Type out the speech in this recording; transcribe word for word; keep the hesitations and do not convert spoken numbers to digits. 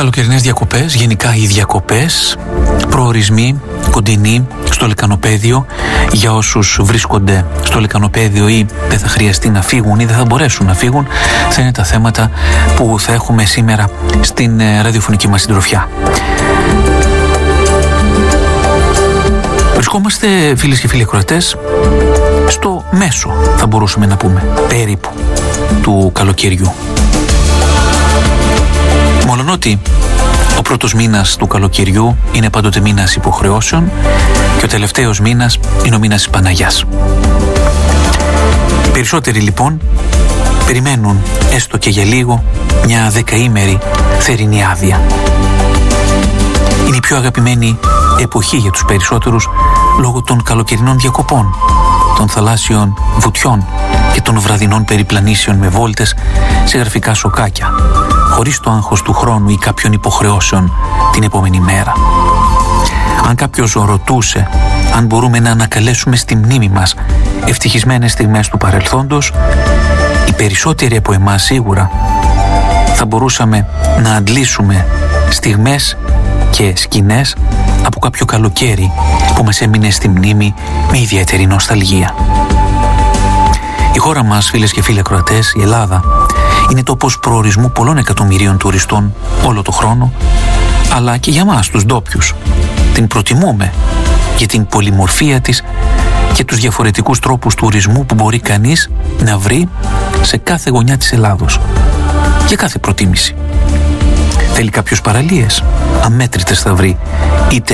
Καλοκαιρινές διακοπές, γενικά οι διακοπές, προορισμοί κοντινοί στο λεκανοπαίδιο για όσους βρίσκονται στο λεκανοπαίδιο ή δεν θα χρειαστεί να φύγουν ή δεν θα μπορέσουν να φύγουν, θα είναι τα θέματα που θα έχουμε σήμερα στην ραδιοφωνική μας συντροφιά. Βρισκόμαστε, φίλες και φίλοι ακροατές, στο μέσο, θα μπορούσαμε να πούμε, περίπου του καλοκαιριού. Μολονότι ο πρώτος μήνας του καλοκαιριού είναι πάντοτε μήνας υποχρεώσεων και ο τελευταίος μήνας είναι ο μήνας της Παναγιάς. Οι περισσότεροι λοιπόν περιμένουν έστω και για λίγο μια δεκαήμερη θερινή άδεια. Είναι η πιο αγαπημένη εποχή για τους περισσότερους λόγω των καλοκαιρινών διακοπών, των θαλάσσιων βουτιών και των βραδινών περιπλανήσεων με βόλτες σε γραφικά σοκάκια, χωρίς το άγχος του χρόνου ή κάποιων υποχρεώσεων την επόμενη μέρα. Αν κάποιος ρωτούσε αν μπορούμε να ανακαλέσουμε στη μνήμη μας ευτυχισμένες στιγμές του παρελθόντος, οι περισσότεροι από εμάς σίγουρα θα μπορούσαμε να αντλήσουμε στιγμές και σκηνές από κάποιο καλοκαίρι που μας έμεινε στη μνήμη με ιδιαίτερη νοσταλγία. Η χώρα μας, φίλες και φίλοι ακροατές, η Ελλάδα, είναι τόπος προορισμού πολλών εκατομμυρίων τουριστών όλο το χρόνο, αλλά και για μας τους ντόπιους. Την προτιμούμε για την πολυμορφία της και τους διαφορετικούς τρόπους τουρισμού που μπορεί κανείς να βρει σε κάθε γωνιά της Ελλάδος, για κάθε προτίμηση. Θέλει κάποιος παραλίες, αμέτρητες θα βρει, είτε